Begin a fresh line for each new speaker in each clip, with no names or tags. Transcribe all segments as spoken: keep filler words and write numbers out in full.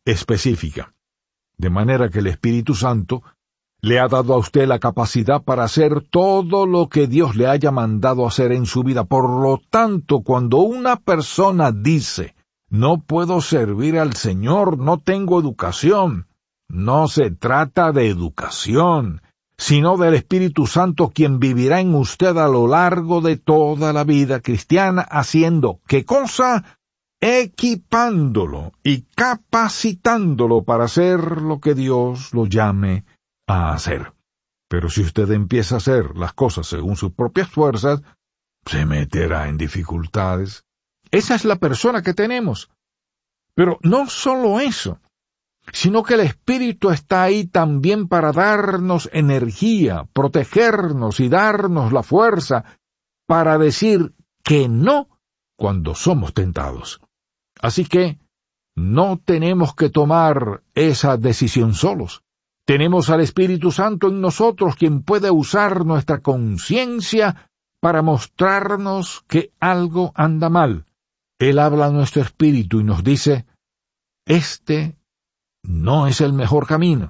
específica. De manera que el Espíritu Santo le ha dado a usted la capacidad para hacer todo lo que Dios le haya mandado hacer en su vida. Por lo tanto, cuando una persona dice, no puedo servir al Señor, no tengo educación, no se trata de educación, sino del Espíritu Santo quien vivirá en usted a lo largo de toda la vida cristiana, haciendo, ¿qué cosa? Equipándolo y capacitándolo para hacer lo que Dios lo llame a hacer. Pero si usted empieza a hacer las cosas según sus propias fuerzas, se meterá en dificultades. Esa es la persona que tenemos. Pero no solo eso, sino que el Espíritu está ahí también para darnos energía, protegernos y darnos la fuerza para decir que no cuando somos tentados. Así que no tenemos que tomar esa decisión solos. Tenemos al Espíritu Santo en nosotros, quien puede usar nuestra conciencia para mostrarnos que algo anda mal. Él habla a nuestro espíritu y nos dice, este no es el mejor camino.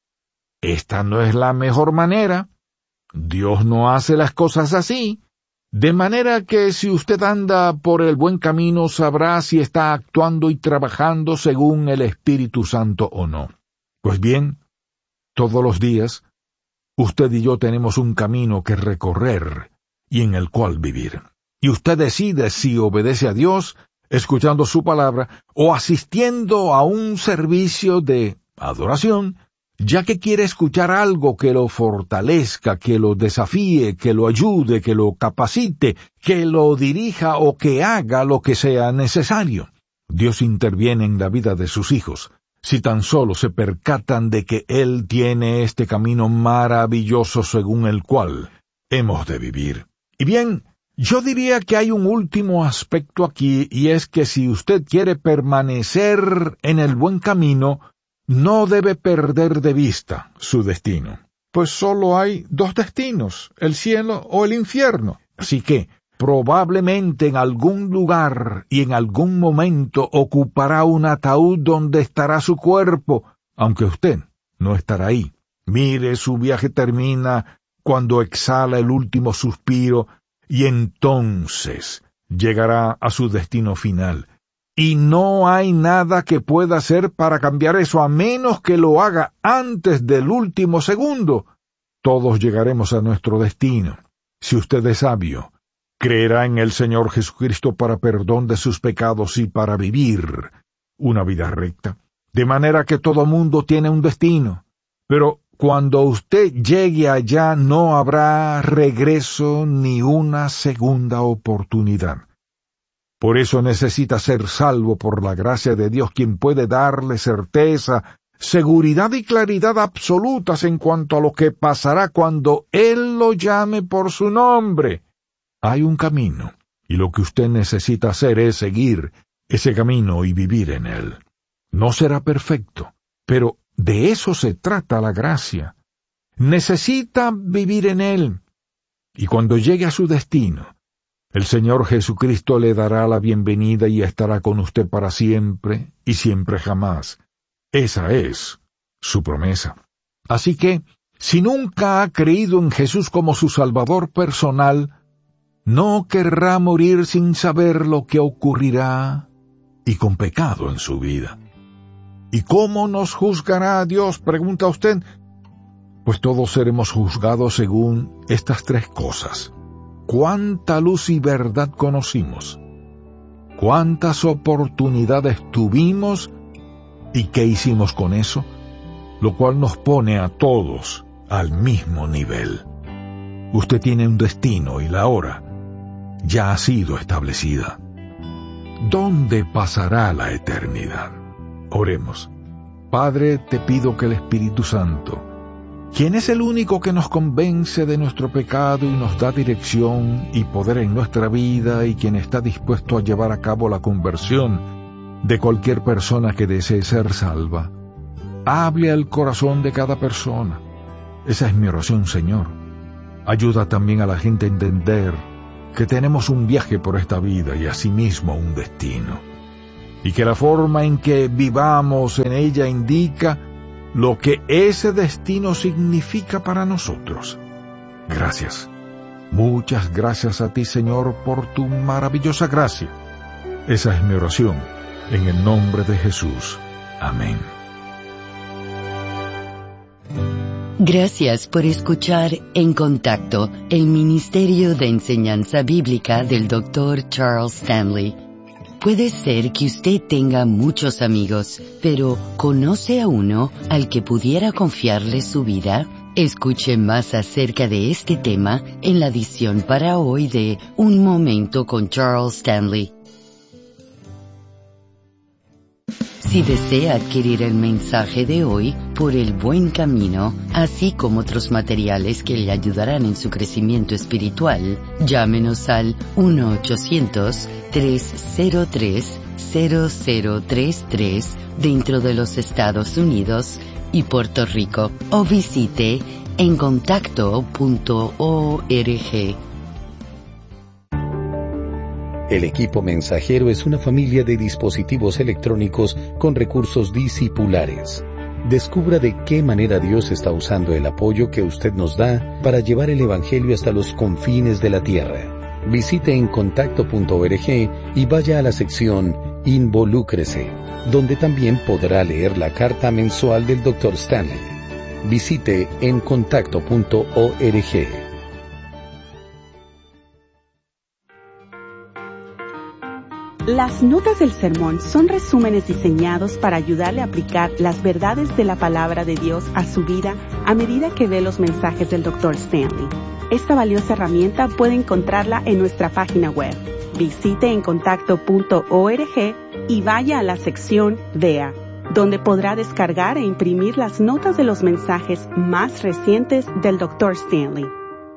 Esta no es la mejor manera. Dios no hace las cosas así. De manera que si usted anda por el buen camino, sabrá si está actuando y trabajando según el Espíritu Santo o no. Pues bien, todos los días, usted y yo tenemos un camino que recorrer y en el cual vivir. Y usted decide si obedece a Dios, escuchando su palabra, o asistiendo a un servicio de adoración, ya que quiere escuchar algo que lo fortalezca, que lo desafíe, que lo ayude, que lo capacite, que lo dirija o que haga lo que sea necesario. Dios interviene en la vida de sus hijos, si tan solo se percatan de que Él tiene este camino maravilloso según el cual hemos de vivir. Y bien, yo diría que hay un último aspecto aquí, y es que si usted quiere permanecer en el buen camino, no debe perder de vista su destino. Pues solo hay dos destinos, el cielo o el infierno. Así que, probablemente en algún lugar y en algún momento ocupará un ataúd donde estará su cuerpo, aunque usted no estará ahí. Mire, su viaje termina cuando exhala el último suspiro, y entonces llegará a su destino final. Y no hay nada que pueda hacer para cambiar eso, a menos que lo haga antes del último segundo. Todos llegaremos a nuestro destino. Si usted es sabio, creerá en el Señor Jesucristo para perdón de sus pecados y para vivir una vida recta. De manera que todo mundo tiene un destino. Pero cuando usted llegue allá no habrá regreso ni una segunda oportunidad. Por eso necesita ser salvo por la gracia de Dios, quien puede darle certeza, seguridad y claridad absolutas en cuanto a lo que pasará cuando Él lo llame por su nombre. Hay un camino, y lo que usted necesita hacer es seguir ese camino y vivir en él. No será perfecto, pero de eso se trata la gracia. Necesita vivir en él, y cuando llegue a su destino, el Señor Jesucristo le dará la bienvenida y estará con usted para siempre y siempre jamás. Esa es su promesa. Así que, si nunca ha creído en Jesús como su Salvador personal, no querrá morir sin saber lo que ocurrirá y con pecado en su vida. ¿Y cómo nos juzgará Dios?, pregunta usted. Pues todos seremos juzgados según estas tres cosas. ¿Cuánta luz y verdad conocimos? ¿Cuántas oportunidades tuvimos? ¿Y qué hicimos con eso? Lo cual nos pone a todos al mismo nivel. Usted tiene un destino y la hora ya ha sido establecida. ¿Dónde pasará la eternidad? Oremos. Padre, te pido que el Espíritu Santo, quien es el único que nos convence de nuestro pecado y nos da dirección y poder en nuestra vida, y quien está dispuesto a llevar a cabo la conversión de cualquier persona que desee ser salva, hable al corazón de cada persona. Esa es mi oración, Señor. Ayuda también a la gente a entender que tenemos un viaje por esta vida y asimismo un destino. y que la forma en que vivamos en ella indica lo que ese destino significa para nosotros. Gracias. Muchas gracias a ti, Señor, por tu maravillosa gracia. Esa es mi oración, en el nombre de Jesús. Amén.
Gracias por escuchar En Contacto, el Ministerio de Enseñanza Bíblica del doctor Charles Stanley. Puede ser que usted tenga muchos amigos, pero ¿conoce a uno al que pudiera confiarle su vida? Escuche más acerca de este tema en la edición para hoy de Un Momento con Charles Stanley. Si desea adquirir el mensaje de hoy, Por el Buen Camino, así como otros materiales que le ayudarán en su crecimiento espiritual, llámenos al uno ochocientos, tres cero tres, cero cero tres tres dentro de los Estados Unidos y Puerto Rico, o visite en contacto punto org.
El equipo mensajero es una familia de dispositivos electrónicos con recursos discipulares. Descubra de qué manera Dios está usando el apoyo que usted nos da para llevar el Evangelio hasta los confines de la tierra. Visite en contacto punto org y vaya a la sección Involúcrese, donde también podrá leer la carta mensual del doctor Stanley. Visite en contacto punto org.
Las notas del sermón son resúmenes diseñados para ayudarle a aplicar las verdades de la palabra de Dios a su vida a medida que ve los mensajes del doctor Stanley. Esta valiosa herramienta puede encontrarla en nuestra página web. Visite en contacto punto org y vaya a la sección Vea, donde podrá descargar e imprimir las notas de los mensajes más recientes del doctor Stanley.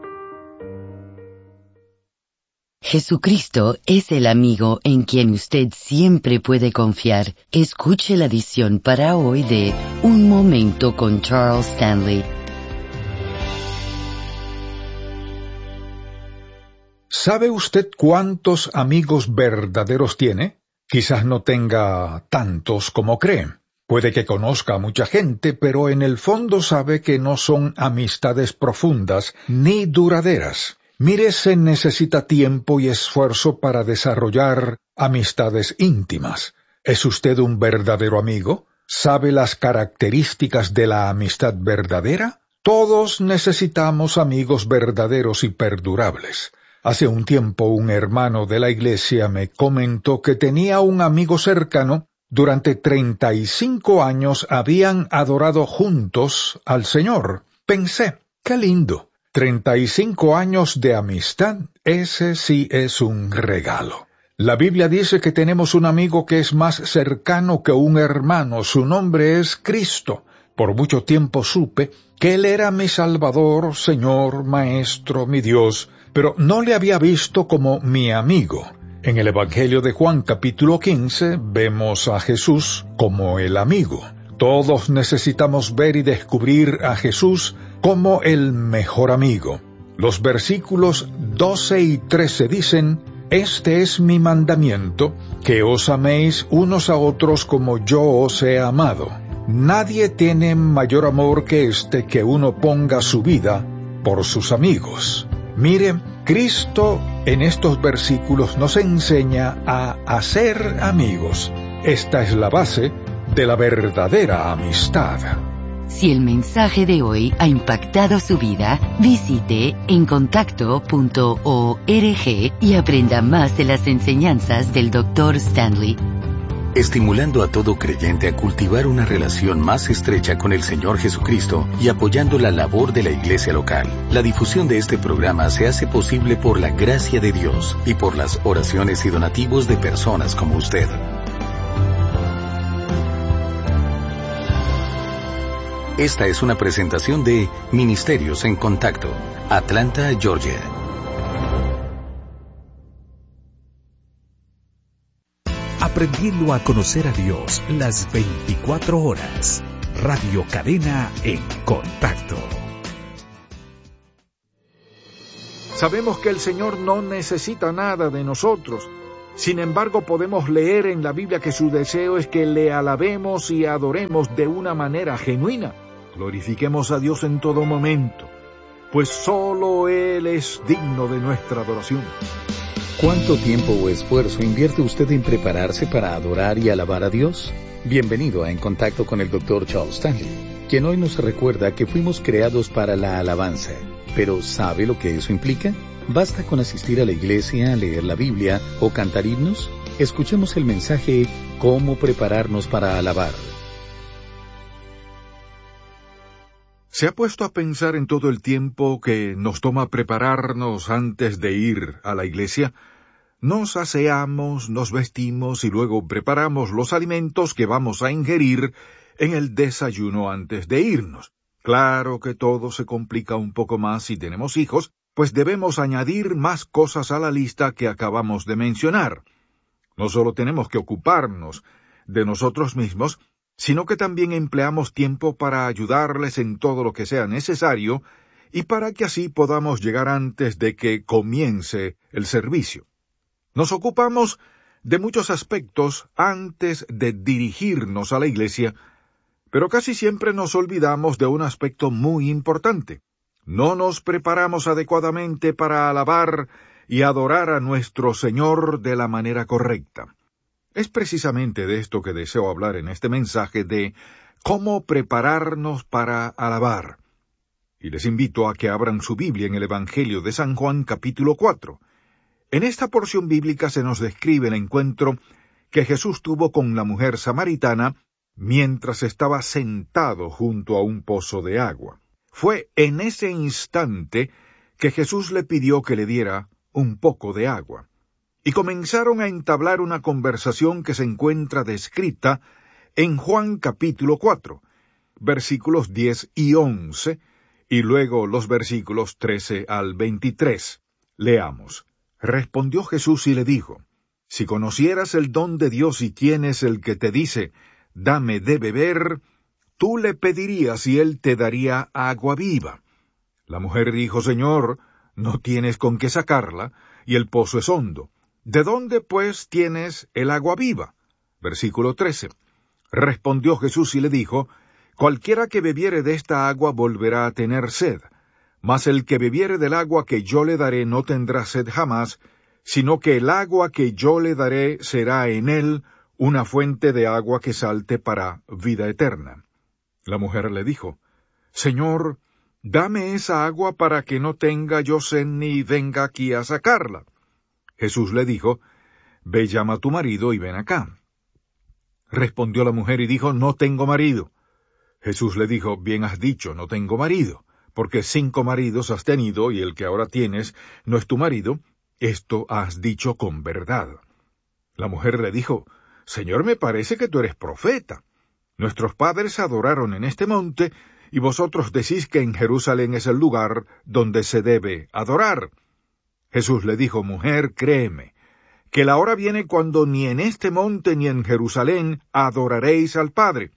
Jesucristo es el amigo en quien usted siempre puede confiar. Escuche la edición para hoy de Un Momento con Charles Stanley.
¿Sabe usted cuántos amigos verdaderos tiene? Quizás no tenga tantos como cree. Puede que conozca a mucha gente, pero en el fondo sabe que no son amistades profundas ni duraderas. Mire, se necesita tiempo y esfuerzo para desarrollar amistades íntimas. ¿Es usted un verdadero amigo? ¿Sabe las características de la amistad verdadera? Todos necesitamos amigos verdaderos y perdurables. Hace un tiempo un hermano de la iglesia me comentó que tenía un amigo cercano. Durante treinta y cinco años habían adorado juntos al Señor. Pensé, qué lindo. Treinta y cinco años de amistad, ese sí es un regalo. La Biblia dice que tenemos un amigo que es más cercano que un hermano. Su nombre es Cristo. Por mucho tiempo supe que Él era mi Salvador, Señor, Maestro, mi Dios, pero no le había visto como mi amigo. En el Evangelio de Juan capítulo quince vemos a Jesús como el amigo. Todos necesitamos ver y descubrir a Jesús como el mejor amigo. Los versículos doce y trece dicen: Este es mi mandamiento, que os améis unos a otros como yo os he amado. Nadie tiene mayor amor que este, que uno ponga su vida por sus amigos. Mire, Cristo en estos versículos nos enseña a hacer amigos. Esta es la base de la verdadera amistad.
Si el mensaje de hoy ha impactado su vida, visite en contacto punto org y aprenda más de las enseñanzas del doctor Stanley.
Estimulando a todo creyente a cultivar una relación más estrecha con el Señor Jesucristo y apoyando la labor de la iglesia local. La difusión de este programa se hace posible por la gracia de Dios y por las oraciones y donativos de personas como usted. Esta es una presentación de Ministerios en Contacto, Atlanta, Georgia.
Aprendiendo a conocer a Dios las veinticuatro horas. Radio Cadena en Contacto.
Sabemos que el Señor no necesita nada de nosotros. Sin embargo, podemos leer en la Biblia que su deseo es que le alabemos y adoremos de una manera genuina. Glorifiquemos a Dios en todo momento, pues solo Él es digno de nuestra adoración.
¿Cuánto tiempo o esfuerzo invierte usted en prepararse para adorar y alabar a Dios? Bienvenido a En Contacto con el doctor Charles Stanley, quien hoy nos recuerda que fuimos creados para la alabanza. Pero ¿sabe lo que eso implica? ¿Basta con asistir a la iglesia, leer la Biblia o cantar himnos? Escuchemos el mensaje ¿Cómo prepararnos para alabar?
¿Se ha puesto a pensar en todo el tiempo que nos toma prepararnos antes de ir a la iglesia? Nos aseamos, nos vestimos y luego preparamos los alimentos que vamos a ingerir en el desayuno antes de irnos. Claro que todo se complica un poco más si tenemos hijos, pues debemos añadir más cosas a la lista que acabamos de mencionar. No solo tenemos que ocuparnos de nosotros mismos, sino que también empleamos tiempo para ayudarles en todo lo que sea necesario y para que así podamos llegar antes de que comience el servicio. Nos ocupamos de muchos aspectos antes de dirigirnos a la iglesia, pero casi siempre nos olvidamos de un aspecto muy importante. No nos preparamos adecuadamente para alabar y adorar a nuestro Señor de la manera correcta. Es precisamente de esto que deseo hablar en este mensaje de cómo prepararnos para alabar. Y les invito a que abran su Biblia en el Evangelio de San Juan capítulo cuatro. En esta porción bíblica se nos describe el encuentro que Jesús tuvo con la mujer samaritana mientras estaba sentado junto a un pozo de agua. Fue en ese instante que Jesús le pidió que le diera un poco de agua. Y comenzaron a entablar una conversación que se encuentra descrita en Juan capítulo cuatro, versículos diez y once, y luego los versículos trece al veintitrés. Leamos. Respondió Jesús y le dijo, si conocieras el don de Dios y quién es el que te dice, dame de beber, tú le pedirías y él te daría agua viva. La mujer dijo, Señor, no tienes con qué sacarla, y el pozo es hondo. ¿De dónde, pues, tienes el agua viva? Versículo trece. Respondió Jesús y le dijo, cualquiera que bebiere de esta agua volverá a tener sed, mas el que bebiere del agua que yo le daré no tendrá sed jamás, sino que el agua que yo le daré será en él una fuente de agua que salte para vida eterna. La mujer le dijo, Señor, dame esa agua para que no tenga yo sed ni venga aquí a sacarla. Jesús le dijo, ve llama a tu marido y ven acá. Respondió la mujer y dijo, no tengo marido. Jesús le dijo, bien has dicho, no tengo marido, porque cinco maridos has tenido y el que ahora tienes no es tu marido, esto has dicho con verdad. La mujer le dijo, Señor, me parece que tú eres profeta. Nuestros padres adoraron en este monte, y vosotros decís que en Jerusalén es el lugar donde se debe adorar. Jesús le dijo, mujer, créeme, que la hora viene cuando ni en este monte ni en Jerusalén adoraréis al Padre.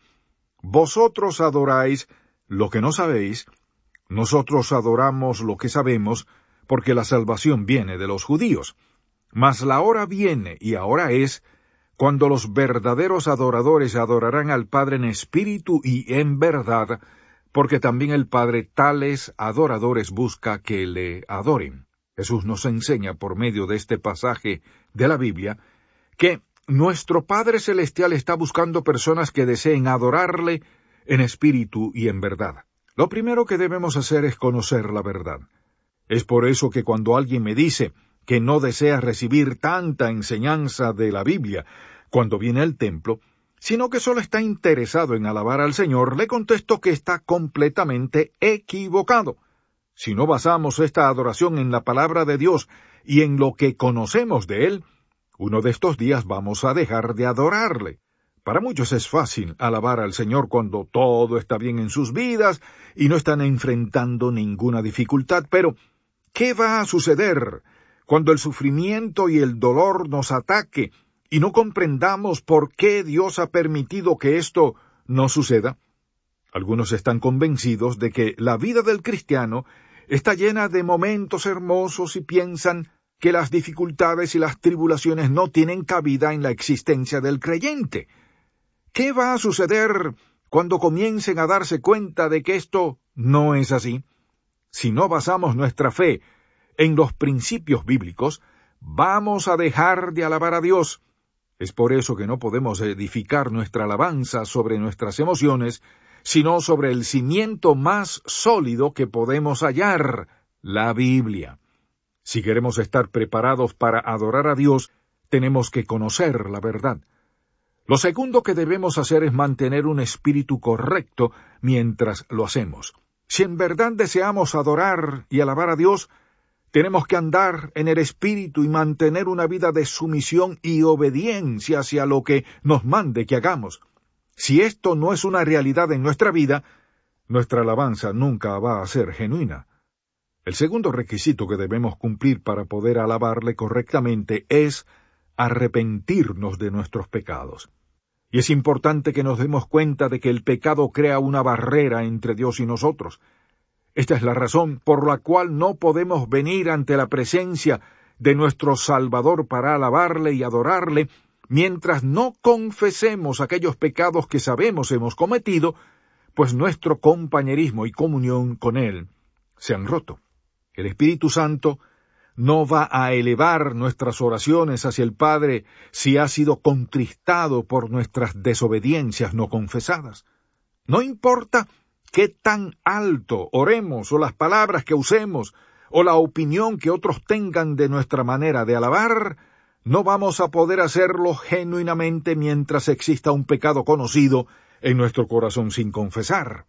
Vosotros adoráis lo que no sabéis, nosotros adoramos lo que sabemos, porque la salvación viene de los judíos. Mas la hora viene, y ahora es, cuando los verdaderos adoradores adorarán al Padre en espíritu y en verdad, porque también el Padre tales adoradores busca que le adoren. Jesús nos enseña por medio de este pasaje de la Biblia que nuestro Padre Celestial está buscando personas que deseen adorarle en espíritu y en verdad. Lo primero que debemos hacer es conocer la verdad. Es por eso que cuando alguien me dice que no desea recibir tanta enseñanza de la Biblia cuando viene al templo, sino que solo está interesado en alabar al Señor, le contesto que está completamente equivocado. Si no basamos esta adoración en la palabra de Dios y en lo que conocemos de Él, uno de estos días vamos a dejar de adorarle. Para muchos es fácil alabar al Señor cuando todo está bien en sus vidas y no están enfrentando ninguna dificultad, pero ¿qué va a suceder cuando el sufrimiento y el dolor nos ataque y no comprendamos por qué Dios ha permitido que esto no suceda? Algunos están convencidos de que la vida del cristiano está llena de momentos hermosos y piensan, que las dificultades y las tribulaciones no tienen cabida en la existencia del creyente. ¿Qué va a suceder cuando comiencen a darse cuenta de que esto no es así? Si no basamos nuestra fe en los principios bíblicos, vamos a dejar de alabar a Dios. Es por eso que no podemos edificar nuestra alabanza sobre nuestras emociones, sino sobre el cimiento más sólido que podemos hallar, la Biblia. Si queremos estar preparados para adorar a Dios, tenemos que conocer la verdad. Lo segundo que debemos hacer es mantener un espíritu correcto mientras lo hacemos. Si en verdad deseamos adorar y alabar a Dios, tenemos que andar en el espíritu y mantener una vida de sumisión y obediencia hacia lo que nos mande que hagamos. Si esto no es una realidad en nuestra vida, nuestra alabanza nunca va a ser genuina. El segundo requisito que debemos cumplir para poder alabarle correctamente es arrepentirnos de nuestros pecados. Y es importante que nos demos cuenta de que el pecado crea una barrera entre Dios y nosotros. Esta es la razón por la cual no podemos venir ante la presencia de nuestro Salvador para alabarle y adorarle, mientras no confesemos aquellos pecados que sabemos hemos cometido, pues nuestro compañerismo y comunión con Él se han roto. El Espíritu Santo no va a elevar nuestras oraciones hacia el Padre si ha sido contristado por nuestras desobediencias no confesadas. No importa qué tan alto oremos, o las palabras que usemos, o la opinión que otros tengan de nuestra manera de alabar, no vamos a poder hacerlo genuinamente mientras exista un pecado conocido en nuestro corazón sin confesar.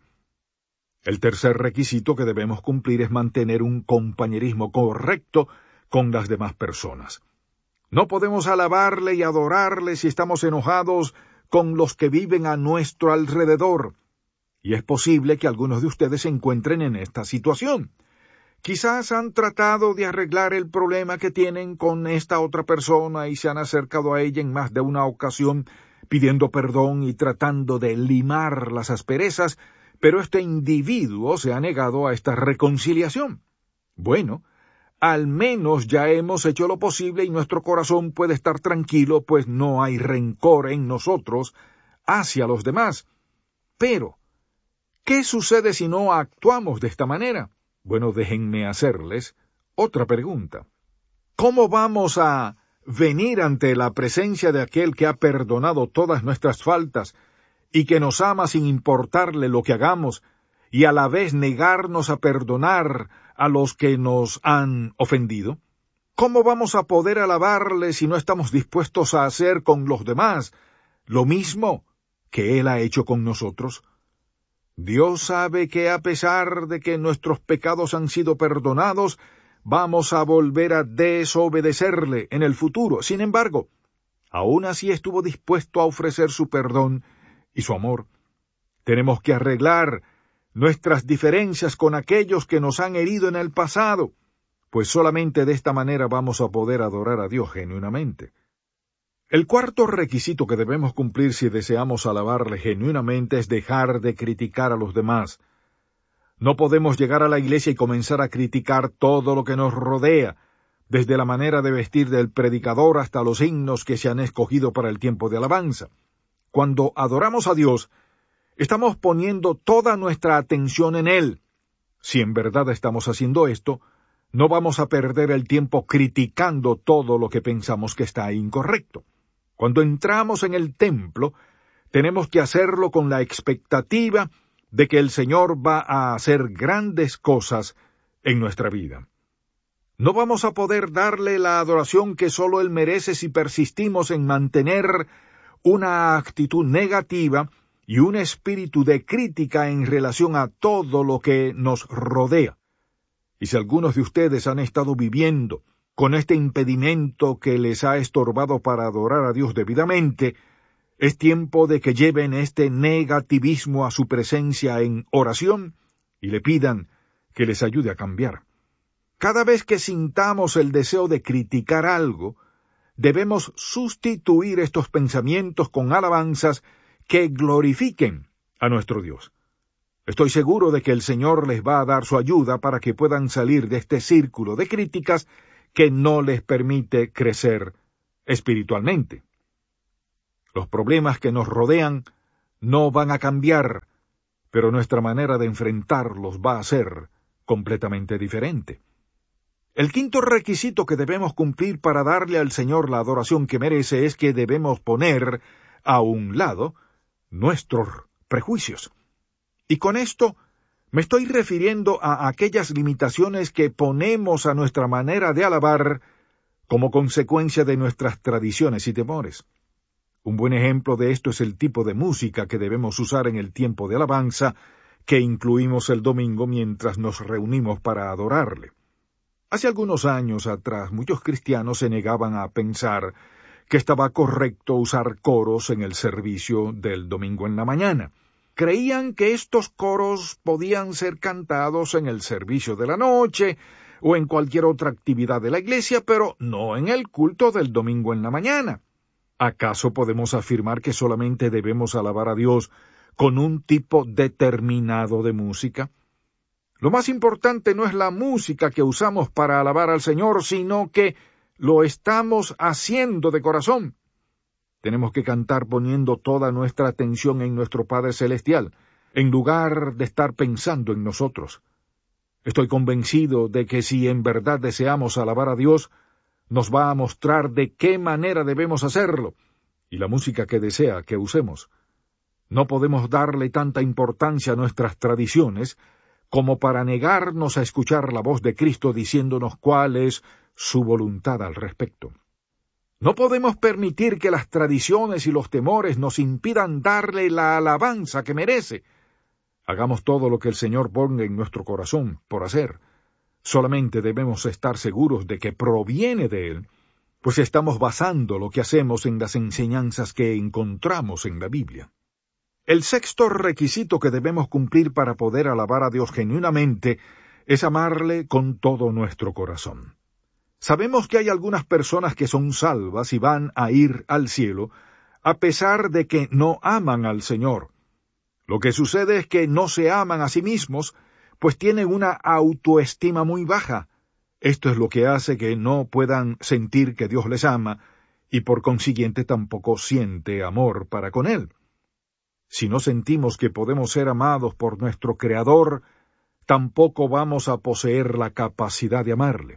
El tercer requisito que debemos cumplir es mantener un compañerismo correcto con las demás personas. No podemos alabarle y adorarle si estamos enojados con los que viven a nuestro alrededor. Y es posible que algunos de ustedes se encuentren en esta situación. Quizás han tratado de arreglar el problema que tienen con esta otra persona y se han acercado a ella en más de una ocasión pidiendo perdón y tratando de limar las asperezas, pero este individuo se ha negado a esta reconciliación. Bueno, al menos ya hemos hecho lo posible y nuestro corazón puede estar tranquilo, pues no hay rencor en nosotros hacia los demás. Pero, ¿qué sucede si no actuamos de esta manera? Bueno, déjenme hacerles otra pregunta. ¿Cómo vamos a venir ante la presencia de aquel que ha perdonado todas nuestras faltas y que nos ama sin importarle lo que hagamos, y a la vez negarnos a perdonar a los que nos han ofendido? ¿Cómo vamos a poder alabarle si no estamos dispuestos a hacer con los demás lo mismo que Él ha hecho con nosotros? Dios sabe que a pesar de que nuestros pecados han sido perdonados, vamos a volver a desobedecerle en el futuro. Sin embargo, aún así estuvo dispuesto a ofrecer su perdón y su amor. Tenemos que arreglar nuestras diferencias con aquellos que nos han herido en el pasado, pues solamente de esta manera vamos a poder adorar a Dios genuinamente. El cuarto requisito que debemos cumplir si deseamos alabarle genuinamente es dejar de criticar a los demás. No podemos llegar a la iglesia y comenzar a criticar todo lo que nos rodea, desde la manera de vestir del predicador hasta los himnos que se han escogido para el tiempo de alabanza. Cuando adoramos a Dios, estamos poniendo toda nuestra atención en Él. Si en verdad estamos haciendo esto, no vamos a perder el tiempo criticando todo lo que pensamos que está incorrecto. Cuando entramos en el templo, tenemos que hacerlo con la expectativa de que el Señor va a hacer grandes cosas en nuestra vida. No vamos a poder darle la adoración que solo Él merece si persistimos en mantener una actitud negativa y un espíritu de crítica en relación a todo lo que nos rodea. Y si algunos de ustedes han estado viviendo con este impedimento que les ha estorbado para adorar a Dios debidamente, es tiempo de que lleven este negativismo a su presencia en oración y le pidan que les ayude a cambiar. Cada vez que sintamos el deseo de criticar algo, debemos sustituir estos pensamientos con alabanzas que glorifiquen a nuestro Dios. Estoy seguro de que el Señor les va a dar su ayuda para que puedan salir de este círculo de críticas que no les permite crecer espiritualmente. Los problemas que nos rodean no van a cambiar, pero nuestra manera de enfrentarlos va a ser completamente diferente. El quinto requisito que debemos cumplir para darle al Señor la adoración que merece es que debemos poner a un lado nuestros prejuicios. Y con esto me estoy refiriendo a aquellas limitaciones que ponemos a nuestra manera de alabar como consecuencia de nuestras tradiciones y temores. Un buen ejemplo de esto es el tipo de música que debemos usar en el tiempo de alabanza que incluimos el domingo mientras nos reunimos para adorarle. Hace algunos años atrás, muchos cristianos se negaban a pensar que estaba correcto usar coros en el servicio del domingo en la mañana. Creían que estos coros podían ser cantados en el servicio de la noche o en cualquier otra actividad de la iglesia, pero no en el culto del domingo en la mañana. ¿Acaso podemos afirmar que solamente debemos alabar a Dios con un tipo determinado de música? Lo más importante no es la música que usamos para alabar al Señor, sino que lo estamos haciendo de corazón. Tenemos que cantar poniendo toda nuestra atención en nuestro Padre Celestial, en lugar de estar pensando en nosotros. Estoy convencido de que si en verdad deseamos alabar a Dios, nos va a mostrar de qué manera debemos hacerlo, y la música que desea que usemos. No podemos darle tanta importancia a nuestras tradiciones como para negarnos a escuchar la voz de Cristo diciéndonos cuál es su voluntad al respecto. No podemos permitir que las tradiciones y los temores nos impidan darle la alabanza que merece. Hagamos todo lo que el Señor ponga en nuestro corazón por hacer. Solamente debemos estar seguros de que proviene de Él, pues estamos basando lo que hacemos en las enseñanzas que encontramos en la Biblia. El sexto requisito que debemos cumplir para poder alabar a Dios genuinamente es amarle con todo nuestro corazón. Sabemos que hay algunas personas que son salvas y van a ir al cielo, a pesar de que no aman al Señor. Lo que sucede es que no se aman a sí mismos, pues tienen una autoestima muy baja. Esto es lo que hace que no puedan sentir que Dios les ama, y por consiguiente tampoco siente amor para con Él. Si no sentimos que podemos ser amados por nuestro Creador, tampoco vamos a poseer la capacidad de amarle.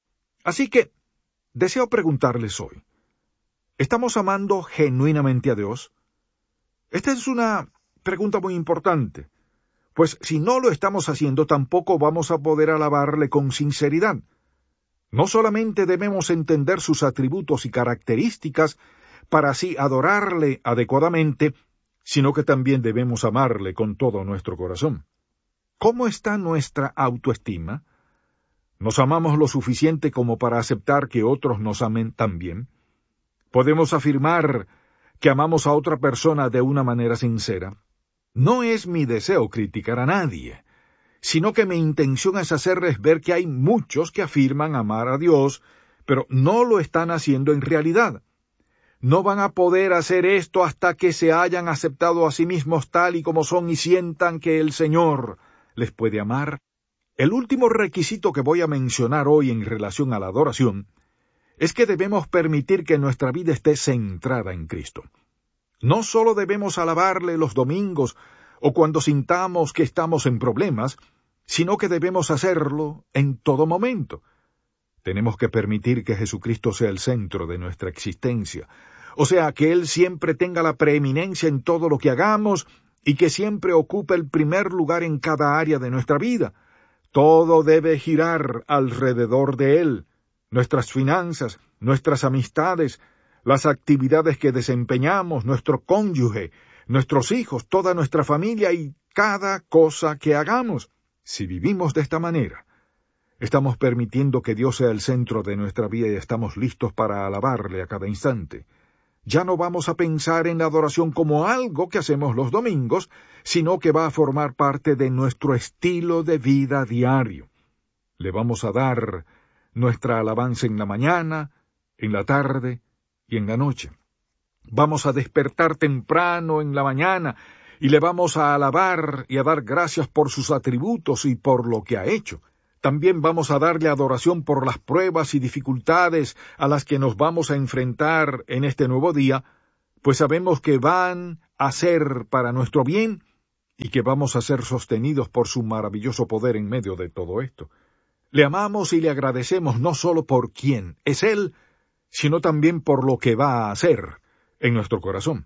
Así que, deseo preguntarles hoy, ¿estamos amando genuinamente a Dios? Esta es una pregunta muy importante, pues si no lo estamos haciendo, tampoco vamos a poder alabarle con sinceridad. No solamente debemos entender sus atributos y características para así adorarle adecuadamente, sino que también debemos amarle con todo nuestro corazón. ¿Cómo está nuestra autoestima? ¿Nos amamos lo suficiente como para aceptar que otros nos amen también? ¿Podemos afirmar que amamos a otra persona de una manera sincera? No es mi deseo criticar a nadie, sino que mi intención es hacerles ver que hay muchos que afirman amar a Dios, pero no lo están haciendo en realidad. No van a poder hacer esto hasta que se hayan aceptado a sí mismos tal y como son y sientan que el Señor les puede amar. El último requisito que voy a mencionar hoy en relación a la adoración es que debemos permitir que nuestra vida esté centrada en Cristo. No solo debemos alabarle los domingos o cuando sintamos que estamos en problemas, sino que debemos hacerlo en todo momento. Tenemos que permitir que Jesucristo sea el centro de nuestra existencia, o sea, que Él siempre tenga la preeminencia en todo lo que hagamos y que siempre ocupe el primer lugar en cada área de nuestra vida. Todo debe girar alrededor de Él, nuestras finanzas, nuestras amistades, las actividades que desempeñamos, nuestro cónyuge, nuestros hijos, toda nuestra familia y cada cosa que hagamos. Si vivimos de esta manera, estamos permitiendo que Dios sea el centro de nuestra vida y estamos listos para alabarle a cada instante. Ya no vamos a pensar en la adoración como algo que hacemos los domingos, sino que va a formar parte de nuestro estilo de vida diario. Le vamos a dar nuestra alabanza en la mañana, en la tarde y en la noche. Vamos a despertar temprano en la mañana y le vamos a alabar y a dar gracias por sus atributos y por lo que ha hecho. También vamos a darle adoración por las pruebas y dificultades a las que nos vamos a enfrentar en este nuevo día, pues sabemos que van a ser para nuestro bien y que vamos a ser sostenidos por su maravilloso poder en medio de todo esto. Le amamos y le agradecemos no solo por quién es Él, sino también por lo que va a hacer en nuestro corazón.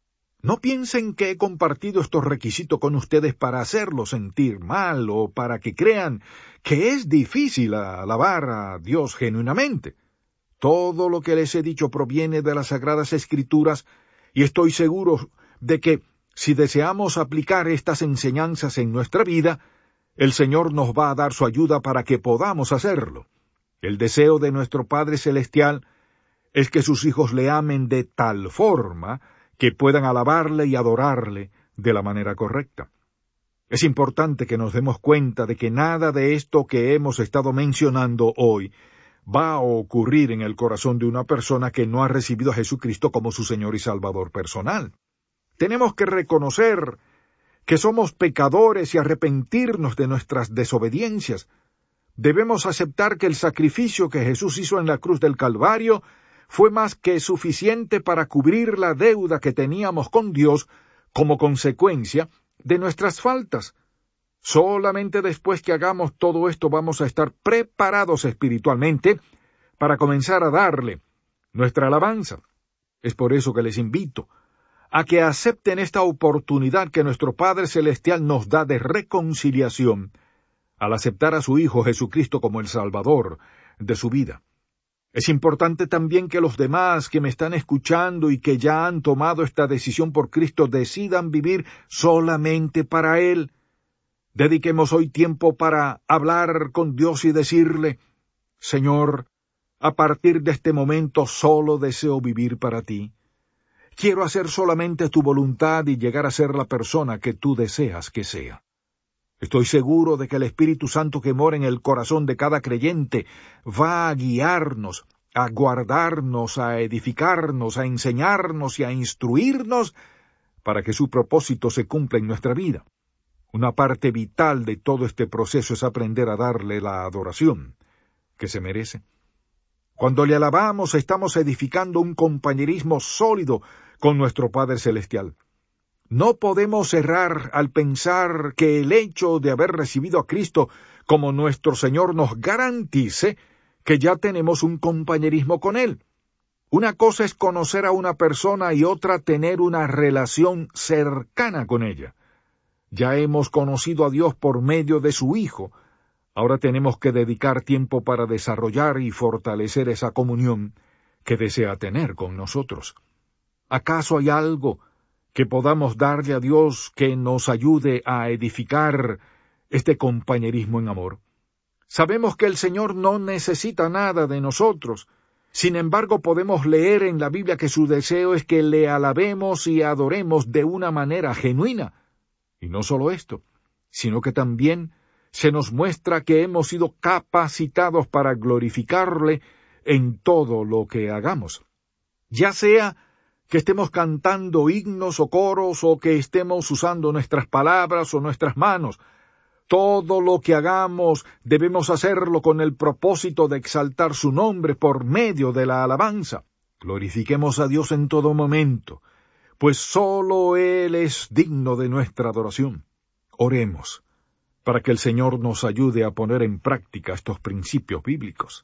No piensen que he compartido estos requisitos con ustedes para hacerlos sentir mal o para que crean que es difícil alabar a Dios genuinamente. Todo lo que les he dicho proviene de las Sagradas Escrituras y estoy seguro de que si deseamos aplicar estas enseñanzas en nuestra vida, el Señor nos va a dar su ayuda para que podamos hacerlo. El deseo de nuestro Padre Celestial es que sus hijos le amen de tal forma que puedan alabarle y adorarle de la manera correcta. Es importante que nos demos cuenta de que nada de esto que hemos estado mencionando hoy va a ocurrir en el corazón de una persona que no ha recibido a Jesucristo como su Señor y Salvador personal. Tenemos que reconocer que somos pecadores y arrepentirnos de nuestras desobediencias. Debemos aceptar que el sacrificio que Jesús hizo en la cruz del Calvario fue más que suficiente para cubrir la deuda que teníamos con Dios como consecuencia de nuestras faltas. Solamente después que hagamos todo esto vamos a estar preparados espiritualmente para comenzar a darle nuestra alabanza. Es por eso que les invito a que acepten esta oportunidad que nuestro Padre Celestial nos da de reconciliación al aceptar a su Hijo Jesucristo como el Salvador de su vida. Es importante también que los demás que me están escuchando y que ya han tomado esta decisión por Cristo decidan vivir solamente para Él. Dediquemos hoy tiempo para hablar con Dios y decirle: Señor, a partir de este momento solo deseo vivir para ti. Quiero hacer solamente tu voluntad y llegar a ser la persona que tú deseas que sea. Estoy seguro de que el Espíritu Santo que mora en el corazón de cada creyente va a guiarnos, a guardarnos, a edificarnos, a enseñarnos y a instruirnos para que su propósito se cumpla en nuestra vida. Una parte vital de todo este proceso es aprender a darle la adoración que se merece. Cuando le alabamos, estamos edificando un compañerismo sólido con nuestro Padre Celestial. No podemos errar al pensar que el hecho de haber recibido a Cristo como nuestro Señor nos garantice que ya tenemos un compañerismo con Él. Una cosa es conocer a una persona y otra tener una relación cercana con ella. Ya hemos conocido a Dios por medio de su Hijo. Ahora tenemos que dedicar tiempo para desarrollar y fortalecer esa comunión que desea tener con nosotros. ¿Acaso hay algo que podamos darle a Dios que nos ayude a edificar este compañerismo en amor? Sabemos que el Señor no necesita nada de nosotros. Sin embargo, podemos leer en la Biblia que su deseo es que le alabemos y adoremos de una manera genuina. Y no solo esto, sino que también se nos muestra que hemos sido capacitados para glorificarle en todo lo que hagamos. Ya sea que estemos cantando himnos o coros o que estemos usando nuestras palabras o nuestras manos, todo lo que hagamos debemos hacerlo con el propósito de exaltar su nombre por medio de la alabanza. Glorifiquemos a Dios en todo momento, pues sólo Él es digno de nuestra adoración. Oremos para que el Señor nos ayude a poner en práctica estos principios bíblicos.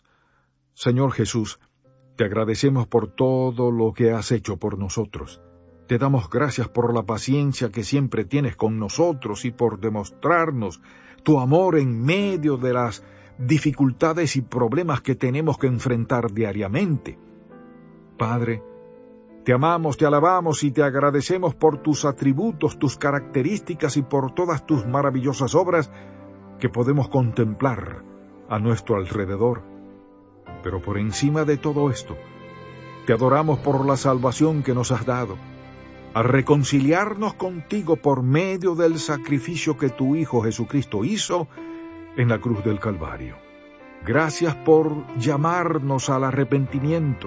Señor Jesús, te agradecemos por todo lo que has hecho por nosotros. Te damos gracias por la paciencia que siempre tienes con nosotros y por demostrarnos tu amor en medio de las dificultades y problemas que tenemos que enfrentar diariamente. Padre, te amamos, te alabamos y te agradecemos por tus atributos, tus características y por todas tus maravillosas obras que podemos contemplar a nuestro alrededor. Pero por encima de todo esto, te adoramos por la salvación que nos has dado, a reconciliarnos contigo por medio del sacrificio que tu Hijo Jesucristo hizo en la cruz del Calvario. Gracias por llamarnos al arrepentimiento,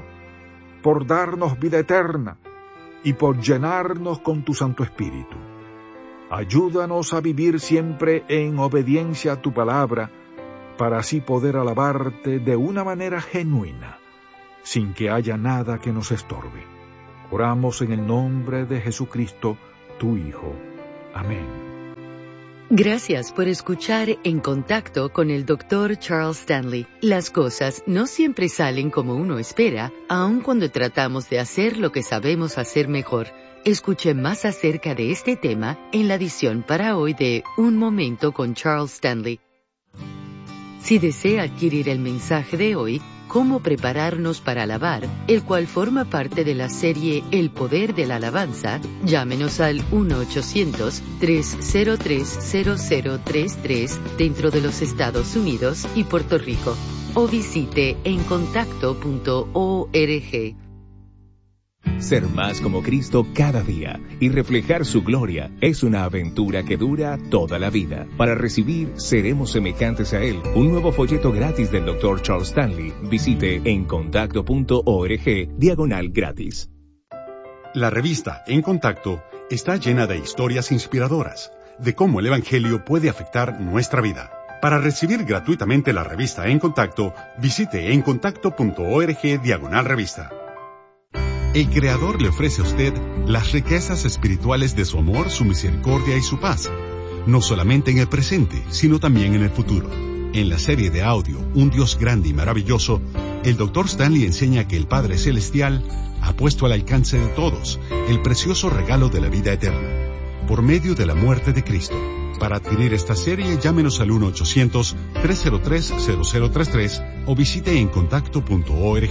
por darnos vida eterna y por llenarnos con tu Santo Espíritu. Ayúdanos a vivir siempre en obediencia a tu palabra, para así poder alabarte de una manera genuina, sin que haya nada que nos estorbe. Oramos en el nombre de Jesucristo, tu Hijo. Amén.
Gracias por escuchar En Contacto con el doctor Charles Stanley. Las cosas no siempre salen como uno espera, aun cuando tratamos de hacer lo que sabemos hacer mejor. Escuche más acerca de este tema en la edición para hoy de Un Momento con Charles Stanley. Si desea adquirir el mensaje de hoy, Cómo prepararnos para alabar, el cual forma parte de la serie El Poder de la Alabanza, llámenos al uno ochocientos, tres cero tres, cero cero tres tres dentro de los Estados Unidos y Puerto Rico, o visite en contacto punto org.
Ser más como Cristo cada día y reflejar su gloria es una aventura que dura toda la vida. Para recibir Seremos Semejantes a Él, un nuevo folleto gratis del doctor Charles Stanley, visite en contacto punto org diagonal gratis.
La revista En Contacto está llena de historias inspiradoras de cómo el Evangelio puede afectar nuestra vida. Para recibir gratuitamente la revista En Contacto, visite en contacto punto org diagonal revista. El Creador le ofrece a usted las riquezas espirituales de su amor, su misericordia y su paz, no solamente en el presente, sino también en el futuro. En la serie de audio Un Dios Grande y Maravilloso, el doctor Stanley enseña que el Padre Celestial ha puesto al alcance de todos el precioso regalo de la vida eterna, por medio de la muerte de Cristo. Para adquirir esta serie, llámenos al uno ochocientos, tres cero tres, cero cero tres tres o visite en contacto punto org.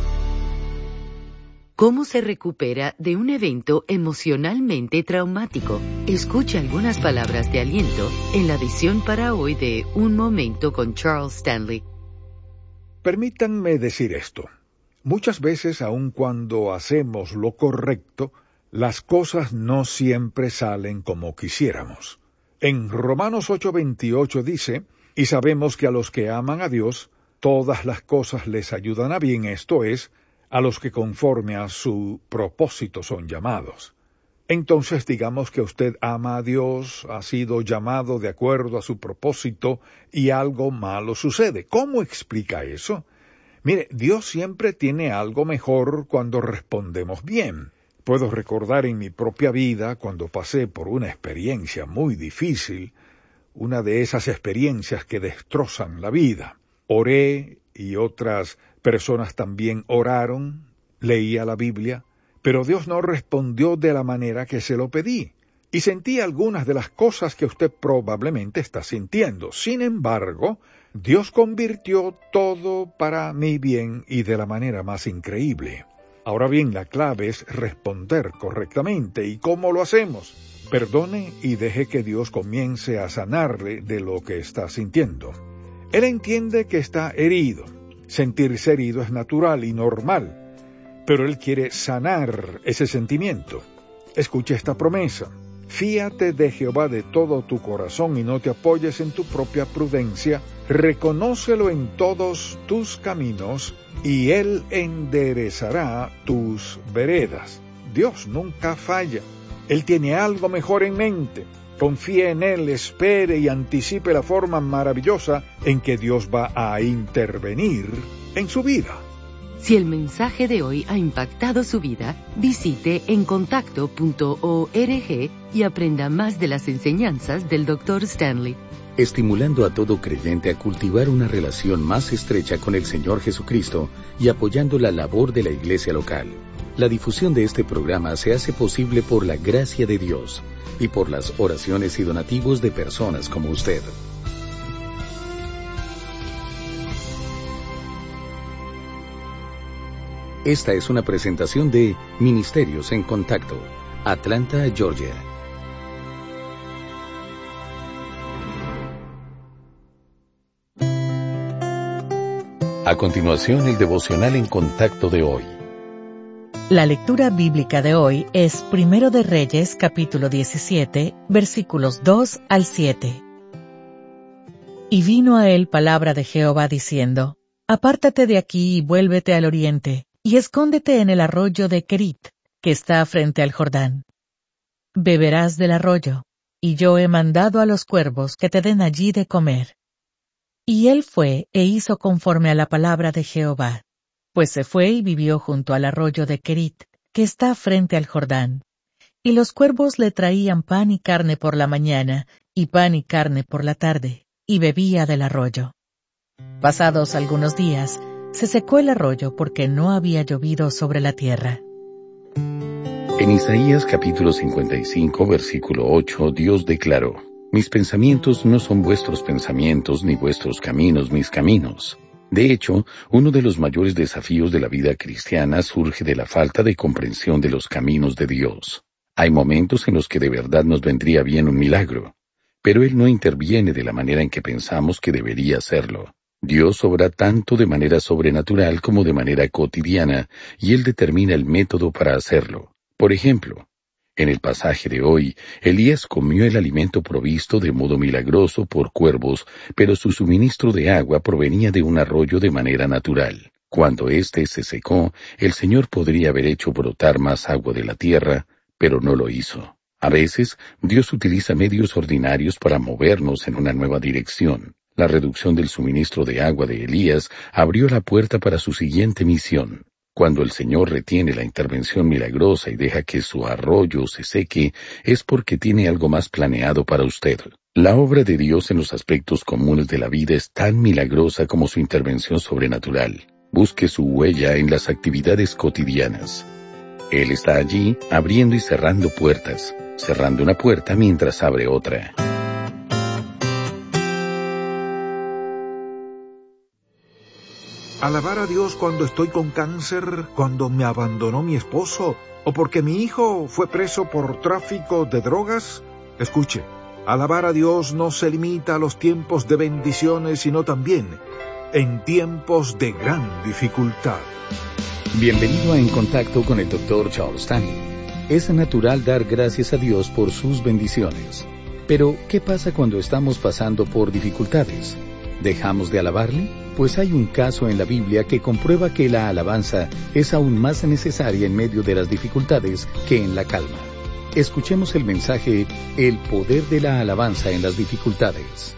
¿Cómo se recupera de un evento emocionalmente traumático? Escucha algunas palabras de aliento en la edición para hoy de Un Momento con Charles Stanley.
Permítanme decir esto. Muchas veces, aun cuando hacemos lo correcto, las cosas no siempre salen como quisiéramos. En Romanos ocho veintiocho dice, y sabemos que a los que aman a Dios, todas las cosas les ayudan a bien, esto es, a los que conforme a su propósito son llamados. Entonces digamos que usted ama a Dios, ha sido llamado de acuerdo a su propósito y algo malo sucede. ¿Cómo explica eso? Mire, Dios siempre tiene algo mejor cuando respondemos bien. Puedo recordar en mi propia vida cuando pasé por una experiencia muy difícil, una de esas experiencias que destrozan la vida. Oré y otras personas también oraron, leía la Biblia, pero Dios no respondió de la manera que se lo pedí, y sentí algunas de las cosas que usted probablemente está sintiendo. Sin embargo, Dios convirtió todo para mi bien y de la manera más increíble. Ahora bien, la clave es responder correctamente. ¿Y cómo lo hacemos? Perdone y deje que Dios comience a sanarle de lo que está sintiendo. Él entiende que está herido. Sentirse herido es natural y normal, pero Él quiere sanar ese sentimiento. Escuche esta promesa. Fíate de Jehová de todo tu corazón y no te apoyes en tu propia prudencia. Reconócelo en todos tus caminos y Él enderezará tus veredas. Dios nunca falla. Él tiene algo mejor en mente. Confíe en Él, espere y anticipe la forma maravillosa en que Dios va a intervenir en su vida.
Si el mensaje de hoy ha impactado su vida, visite en contacto punto org y aprenda más de las enseñanzas del doctor Stanley.
Estimulando a todo creyente a cultivar una relación más estrecha con el Señor Jesucristo y apoyando la labor de la iglesia local. La difusión de este programa se hace posible por la gracia de Dios y por las oraciones y donativos de personas como usted. Esta es una presentación de Ministerios en Contacto, Atlanta, Georgia. A continuación, el devocional en contacto de hoy.
La lectura bíblica de hoy es Primero de Reyes, capítulo diecisiete, versículos dos al siete. Y vino a él palabra de Jehová diciendo, Apártate de aquí y vuélvete al oriente, y escóndete en el arroyo de Querit, que está frente al Jordán. Beberás del arroyo, y yo he mandado a los cuervos que te den allí de comer. Y él fue e hizo conforme a la palabra de Jehová, pues se fue y vivió junto al arroyo de Querit, que está frente al Jordán. Y los cuervos le traían pan y carne por la mañana, y pan y carne por la tarde, y bebía del arroyo. Pasados algunos días, se secó el arroyo porque no había llovido sobre la tierra.
En Isaías capítulo cincuenta y cinco, versículo ocho, Dios declaró: Mis pensamientos no son vuestros pensamientos, ni vuestros caminos mis caminos. De hecho, uno de los mayores desafíos de la vida cristiana surge de la falta de comprensión de los caminos de Dios. Hay momentos en los que de verdad nos vendría bien un milagro, pero Él no interviene de la manera en que pensamos que debería hacerlo. Dios obra tanto de manera sobrenatural como de manera cotidiana, y Él determina el método para hacerlo. Por ejemplo, en el pasaje de hoy, Elías comió el alimento provisto de modo milagroso por cuervos, pero su suministro de agua provenía de un arroyo de manera natural. Cuando éste se secó, el Señor podría haber hecho brotar más agua de la tierra, pero no lo hizo. A veces, Dios utiliza medios ordinarios para movernos en una nueva dirección. La reducción del suministro de agua de Elías abrió la puerta para su siguiente misión. Cuando el Señor retiene la intervención milagrosa y deja que su arroyo se seque, es porque tiene algo más planeado para usted. La obra de Dios en los aspectos comunes de la vida es tan milagrosa como su intervención sobrenatural. Busque su huella en las actividades cotidianas. Él está allí, abriendo y cerrando puertas, cerrando una puerta mientras abre otra.
Alabar a Dios cuando estoy con cáncer, cuando me abandonó mi esposo, o porque mi hijo fue preso por tráfico de drogas. Escuche, alabar a Dios no se limita a los tiempos de bendiciones, sino también en tiempos de gran dificultad.
Bienvenido a En Contacto con el doctor Charles Stanley. Es natural dar gracias a Dios por sus bendiciones. Pero, ¿qué pasa cuando estamos pasando por dificultades? ¿Dejamos de alabarle? Pues hay un caso en la Biblia que comprueba que la alabanza es aún más necesaria en medio de las dificultades que en la calma. Escuchemos el mensaje El poder de la alabanza en las dificultades.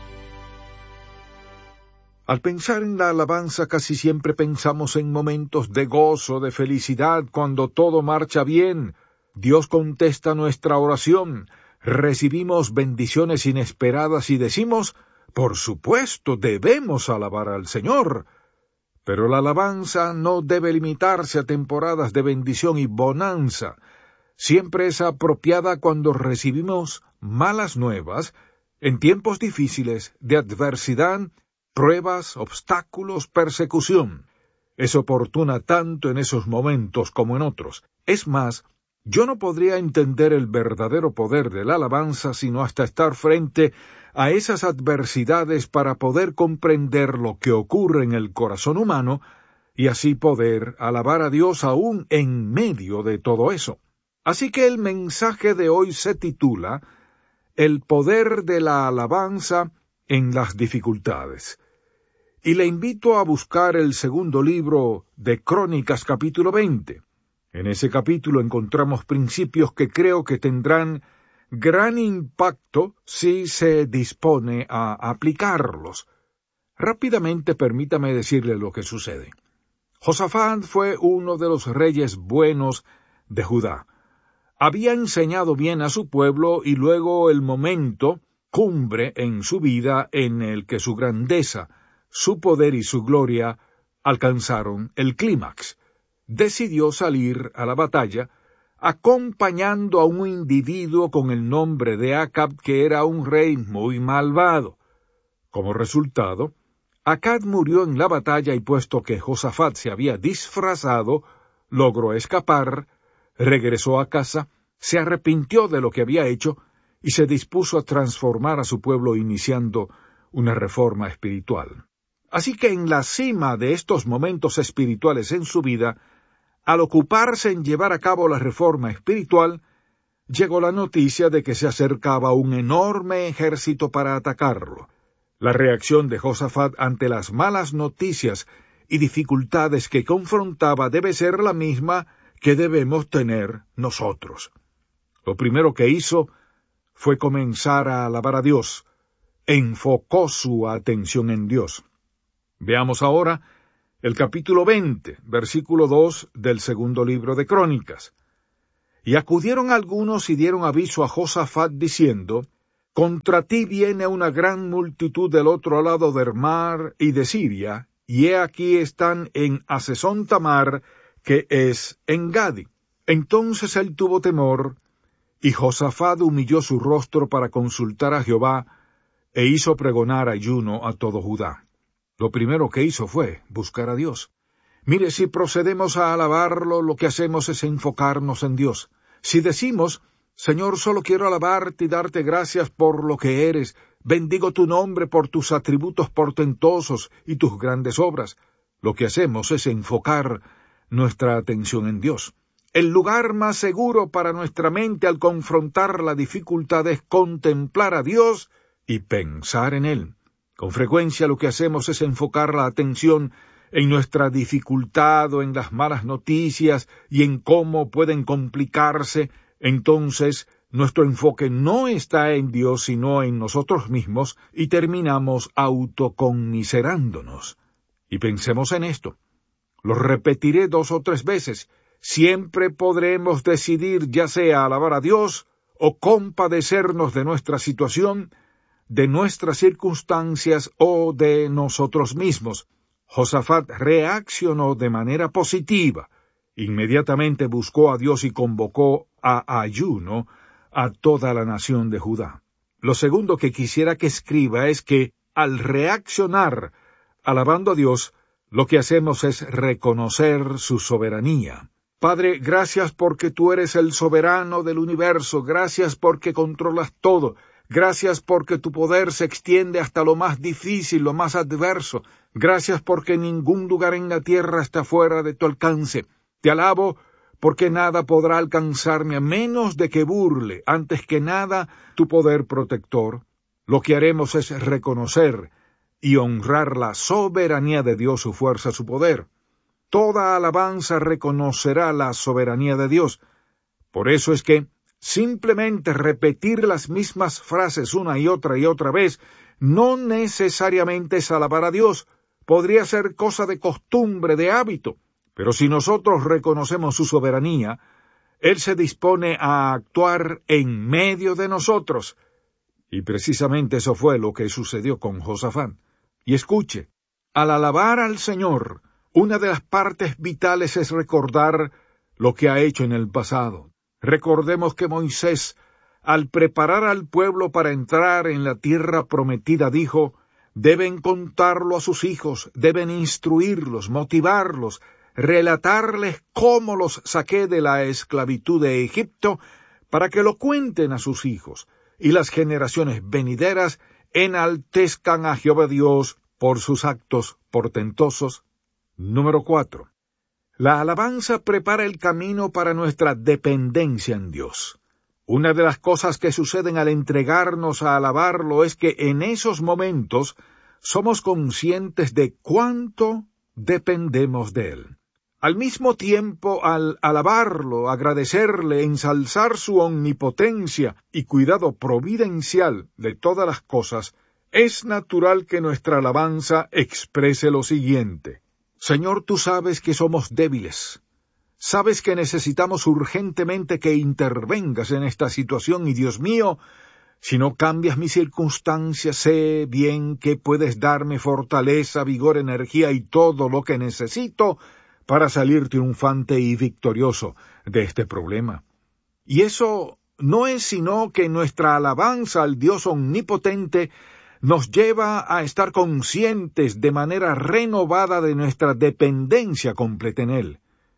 Al pensar en la alabanza casi siempre pensamos en momentos de gozo, de felicidad, cuando todo marcha bien. Dios contesta nuestra oración, recibimos bendiciones inesperadas y decimos: por supuesto, debemos alabar al Señor. Pero la alabanza no debe limitarse a temporadas de bendición y bonanza. Siempre es apropiada cuando recibimos malas nuevas, en tiempos difíciles de adversidad, pruebas, obstáculos, persecución. Es oportuna tanto en esos momentos como en otros. Es más, yo no podría entender el verdadero poder de la alabanza sino hasta estar frente a esas adversidades para poder comprender lo que ocurre en el corazón humano y así poder alabar a Dios aún en medio de todo eso. Así que el mensaje de hoy se titula El poder de la alabanza en las dificultades. Y le invito a buscar el segundo libro de Crónicas capítulo veinte. En ese capítulo encontramos principios que creo que tendrán gran impacto si se dispone a aplicarlos. Rápidamente permítame decirle lo que sucede. Josafat fue uno de los reyes buenos de Judá. Había enseñado bien a su pueblo y luego el momento cumbre en su vida en el que su grandeza, su poder y su gloria alcanzaron el clímax. Decidió salir a la batalla acompañando a un individuo con el nombre de Acab, que era un rey muy malvado. Como resultado, Acab murió en la batalla y puesto que Josafat se había disfrazado, logró escapar, regresó a casa, se arrepintió de lo que había hecho y se dispuso a transformar a su pueblo iniciando una reforma espiritual. Así que en la cima de estos momentos espirituales en su vida, al ocuparse en llevar a cabo la reforma espiritual, llegó la noticia de que se acercaba un enorme ejército para atacarlo. La reacción de Josafat ante las malas noticias y dificultades que confrontaba debe ser la misma que debemos tener nosotros. Lo primero que hizo fue comenzar a alabar a Dios, enfocó su atención en Dios. Veamos ahora el capítulo veinte, versículo dos del segundo libro de Crónicas. Y acudieron algunos y dieron aviso a Josafat diciendo, contra ti viene una gran multitud del otro lado del mar y de Siria, y he aquí están en Hasezón Tamar, que es en Gadi. Entonces él tuvo temor, y Josafat humilló su rostro para consultar a Jehová, e hizo pregonar ayuno a todo Judá. Lo primero que hizo fue buscar a Dios. Mire, si procedemos a alabarlo, lo que hacemos es enfocarnos en Dios. Si decimos, Señor, solo quiero alabarte y darte gracias por lo que eres, bendigo tu nombre por tus atributos portentosos y tus grandes obras, lo que hacemos es enfocar nuestra atención en Dios. El lugar más seguro para nuestra mente al confrontar la dificultad es contemplar a Dios y pensar en Él. Con frecuencia lo que hacemos es enfocar la atención en nuestra dificultad o en las malas noticias y en cómo pueden complicarse. Entonces nuestro enfoque no está en Dios sino en nosotros mismos y terminamos autoconmiserándonos. Y pensemos en esto. Lo repetiré dos o tres veces. Siempre podremos decidir ya sea alabar a Dios o compadecernos de nuestra situación, de nuestras circunstancias o de nosotros mismos. Josafat reaccionó de manera positiva. Inmediatamente buscó a Dios y convocó a ayuno a toda la nación de Judá. Lo segundo que quisiera que escriba es que, al reaccionar alabando a Dios, lo que hacemos es reconocer su soberanía. Padre, gracias porque tú eres el soberano del universo, gracias porque controlas todo, gracias porque tu poder se extiende hasta lo más difícil, lo más adverso, gracias porque ningún lugar en la tierra está fuera de tu alcance. Te alabo porque nada podrá alcanzarme a menos de que burle, antes que nada, tu poder protector. Lo que haremos es reconocer y honrar la soberanía de Dios, su fuerza, su poder. Toda alabanza reconocerá la soberanía de Dios. Por eso es que simplemente repetir las mismas frases una y otra y otra vez no necesariamente es alabar a Dios. Podría ser cosa de costumbre, de hábito. Pero si nosotros reconocemos su soberanía, Él se dispone a actuar en medio de nosotros. Y precisamente eso fue lo que sucedió con Josafat. Y escuche, al alabar al Señor, una de las partes vitales es recordar lo que ha hecho en el pasado. Recordemos que Moisés, al preparar al pueblo para entrar en la tierra prometida, dijo, deben contarlo a sus hijos, deben instruirlos, motivarlos, relatarles cómo los saqué de la esclavitud de Egipto, para que lo cuenten a sus hijos, y las generaciones venideras enaltezcan a Jehová Dios por sus actos portentosos. Número cuatro. La alabanza prepara el camino para nuestra dependencia en Dios. Una de las cosas que suceden al entregarnos a alabarlo es que en esos momentos somos conscientes de cuánto dependemos de Él. Al mismo tiempo, al alabarlo, agradecerle, ensalzar su omnipotencia y cuidado providencial de todas las cosas, es natural que nuestra alabanza exprese lo siguiente. Señor, tú sabes que somos débiles. Sabes que necesitamos urgentemente que intervengas en esta situación y, Dios mío, si no cambias mis circunstancias, sé bien que puedes darme fortaleza, vigor, energía y todo lo que necesito para salir triunfante y victorioso de este problema. Y eso no es sino que nuestra alabanza al Dios omnipotente nos lleva a estar conscientes de manera renovada de nuestra dependencia completa en Él.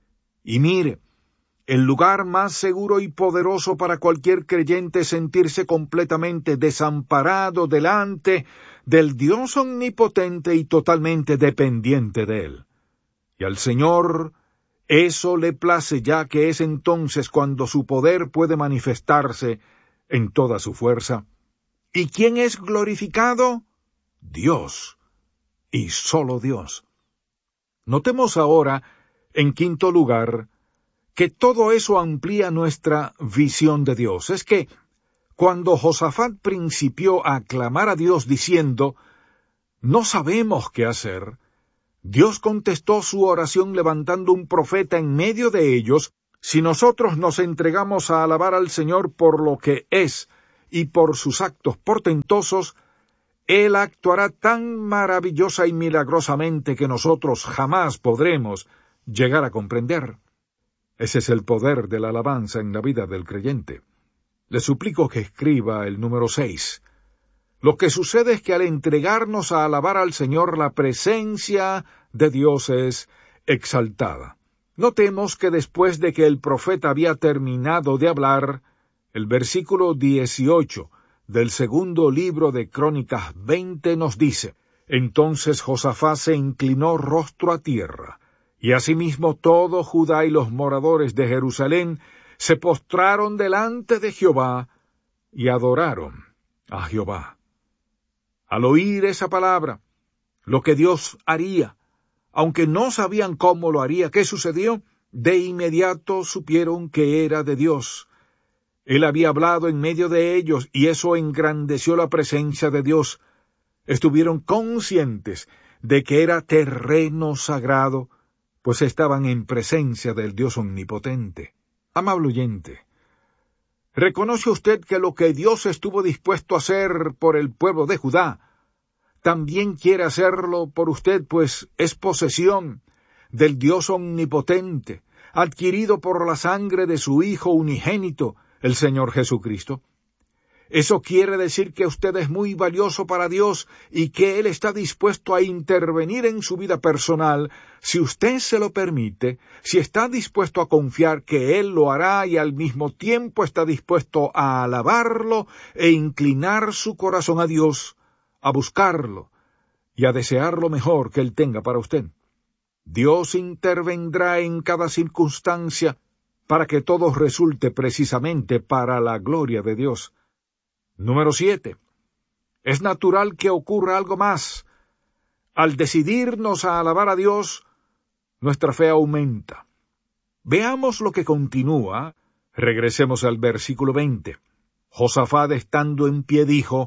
Y mire, el lugar más seguro y poderoso para cualquier creyente es sentirse completamente desamparado delante del Dios omnipotente y totalmente dependiente de Él. Y al Señor eso le place, ya que es entonces cuando su poder puede manifestarse en toda su fuerza. ¿Y quién es glorificado? Dios, y solo Dios. Notemos ahora, en quinto lugar, que todo eso amplía nuestra visión de Dios. Es que, Cuando Josafat principió a clamar a Dios diciendo, «No sabemos qué hacer», Dios contestó su oración levantando un profeta en medio de ellos. Si nosotros nos entregamos a alabar al Señor por lo que es y por sus actos portentosos, Él actuará tan maravillosa y milagrosamente que nosotros jamás podremos llegar a comprender. Ese es el poder de la alabanza en la vida del creyente. Le suplico que escriba el número seis. Lo que sucede es que al entregarnos a alabar al Señor, la presencia de Dios es exaltada. Notemos que después de que el profeta había terminado de hablar, el versículo dieciocho del segundo libro de Crónicas veinte nos dice, «Entonces Josafat se inclinó rostro a tierra, y asimismo todo Judá y los moradores de Jerusalén se postraron delante de Jehová y adoraron a Jehová». Al oír esa palabra, lo que Dios haría, aunque no sabían cómo lo haría, ¿qué sucedió? De inmediato supieron que era de Dios. Él había hablado en medio de ellos, y eso engrandeció la presencia de Dios. Estuvieron conscientes de que era terreno sagrado, pues estaban en presencia del Dios omnipotente. Amable oyente, ¿reconoce usted que lo que Dios estuvo dispuesto a hacer por el pueblo de Judá, también quiere hacerlo por usted, pues es posesión del Dios omnipotente, adquirido por la sangre de su Hijo unigénito, el Señor Jesucristo? Eso quiere decir que usted es muy valioso para Dios y que Él está dispuesto a intervenir en su vida personal, si usted se lo permite, si está dispuesto a confiar que Él lo hará y al mismo tiempo está dispuesto a alabarlo e inclinar su corazón a Dios, a buscarlo y a desear lo mejor que Él tenga para usted. Dios intervendrá en cada circunstancia para que todo resulte precisamente para la gloria de Dios. Número siete. Es natural que ocurra algo más. Al decidirnos a alabar a Dios, nuestra fe aumenta. Veamos lo que continúa. Regresemos al versículo veinte. Josafat, estando en pie, dijo,